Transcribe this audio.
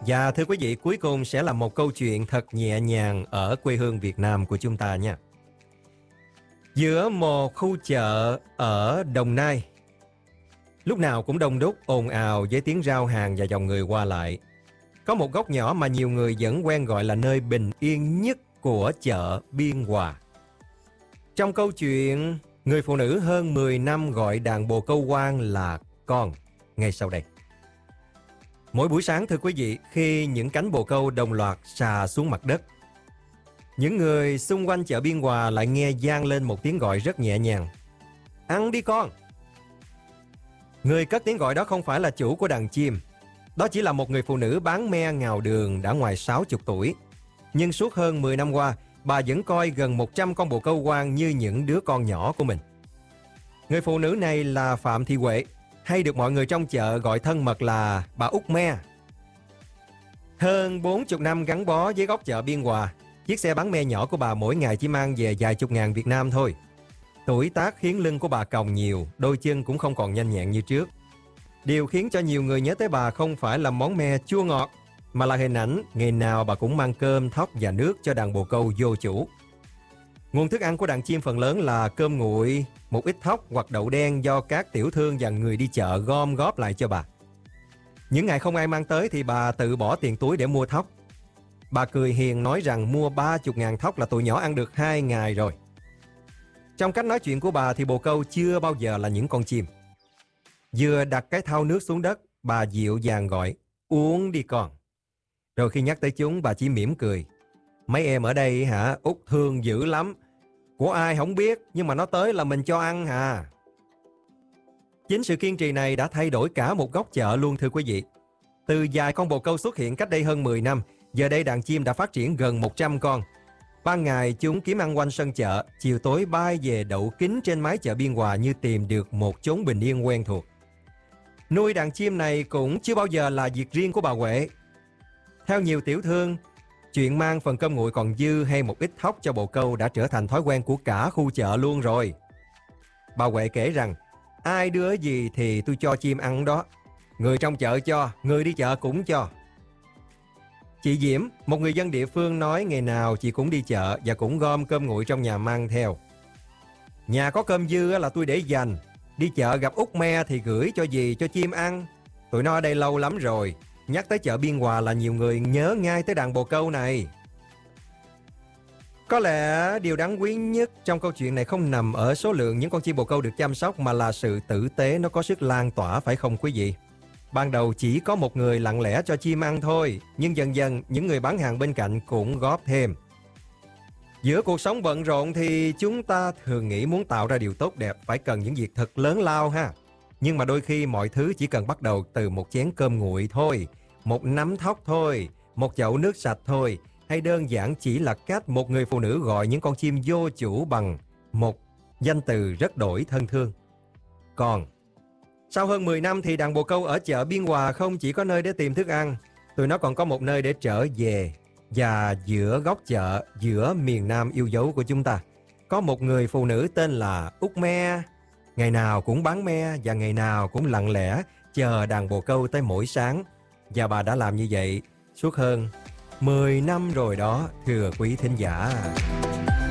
Và thưa quý vị, cuối cùng sẽ là một câu chuyện thật nhẹ nhàng ở quê hương Việt Nam của chúng ta nha. Giữa một khu chợ ở Đồng Nai, lúc nào cũng đông đúc, ồn ào với tiếng rao hàng và dòng người qua lại. Có một góc nhỏ mà nhiều người vẫn quen gọi là nơi bình yên nhất của chợ Biên Hòa. Trong câu chuyện, người phụ nữ hơn 10 năm gọi đàn bồ câu quan là con, ngay sau đây. Mỗi buổi sáng thưa quý vị, khi những cánh bồ câu đồng loạt xà xuống mặt đất, những người xung quanh chợ Biên Hòa lại nghe vang lên một tiếng gọi rất nhẹ nhàng. Ăn đi con! Người cất tiếng gọi đó không phải là chủ của đàn chim. Đó chỉ là một người phụ nữ bán me ngào đường đã ngoài 60 tuổi. Nhưng suốt hơn 10 năm qua, bà vẫn coi gần 100 con bồ câu quan như những đứa con nhỏ của mình. Người phụ nữ này là Phạm Thị Huệ, hay được mọi người trong chợ gọi thân mật là bà Út Me. Hơn 40 năm gắn bó với góc chợ Biên Hòa, chiếc xe bán me nhỏ của bà mỗi ngày chỉ mang về vài chục ngàn Việt Nam thôi. Tuổi tác khiến lưng của bà còng nhiều, đôi chân cũng không còn nhanh nhẹn như trước. Điều khiến cho nhiều người nhớ tới bà không phải là món me chua ngọt, mà là hình ảnh ngày nào bà cũng mang cơm, thóc và nước cho đàn bồ câu vô chủ. Nguồn thức ăn của đàn chim phần lớn là cơm nguội, một ít thóc hoặc đậu đen do các tiểu thương và người đi chợ gom góp lại cho bà. Những ngày không ai mang tới thì bà tự bỏ tiền túi để mua thóc. Bà cười hiền nói rằng mua 30.000 thóc là tụi nhỏ ăn được 2 ngày rồi. Trong cách nói chuyện của bà thì bồ câu chưa bao giờ là những con chim. Vừa đặt cái thau nước xuống đất, bà dịu dàng gọi, uống đi con. Rồi khi nhắc tới chúng, bà chỉ mỉm cười. Mấy em ở đây hả, Út thương dữ lắm. Của ai không biết, nhưng mà nó tới là mình cho ăn à. Chính sự kiên trì này đã thay đổi cả một góc chợ luôn thưa quý vị. Từ vài con bồ câu xuất hiện cách đây hơn 10 năm, giờ đây đàn chim đã phát triển gần 100 con. Ban ngày chúng kiếm ăn quanh sân chợ, chiều tối bay về đậu kín trên mái chợ Biên Hòa như tìm được một chốn bình yên quen thuộc. Nuôi đàn chim này cũng chưa bao giờ là việc riêng của bà Huệ. Theo nhiều tiểu thương, chuyện mang phần cơm nguội còn dư hay một ít thóc cho bồ câu đã trở thành thói quen của cả khu chợ luôn rồi. Bà Huệ kể rằng, ai đưa gì thì tôi cho chim ăn đó. Người trong chợ cho, người đi chợ cũng cho. Chị Diễm, một người dân địa phương nói ngày nào chị cũng đi chợ và cũng gom cơm nguội trong nhà mang theo. Nhà có cơm dư là tôi để dành. Đi chợ gặp Út Me thì gửi cho gì cho chim ăn. Tụi nó ở đây lâu lắm rồi. Nhắc tới chợ Biên Hòa là nhiều người nhớ ngay tới đàn bồ câu này. Có lẽ điều đáng quý nhất trong câu chuyện này không nằm ở số lượng những con chim bồ câu được chăm sóc, mà là sự tử tế nó có sức lan tỏa, phải không quý vị? Ban đầu chỉ có một người lặng lẽ cho chim ăn thôi, nhưng dần dần những người bán hàng bên cạnh cũng góp thêm. Giữa cuộc sống bận rộn thì chúng ta thường nghĩ muốn tạo ra điều tốt đẹp phải cần những việc thật lớn lao ha. Nhưng mà đôi khi mọi thứ chỉ cần bắt đầu từ một chén cơm nguội thôi, một nắm thóc thôi, một chậu nước sạch thôi, hay đơn giản chỉ là cách một người phụ nữ gọi những con chim vô chủ bằng một danh từ rất đổi thân thương. Còn sau hơn 10 năm thì đàn bồ câu ở chợ Biên Hòa không chỉ có nơi để tìm thức ăn, tụi nó còn có một nơi để trở về. Và giữa góc chợ, giữa miền Nam yêu dấu của chúng ta, có một người phụ nữ tên là Út Me. Ngày nào cũng bán me và ngày nào cũng lặng lẽ chờ đàn bồ câu tới mỗi sáng. Và bà đã làm như vậy suốt hơn 10 năm rồi đó, thưa quý thính giả.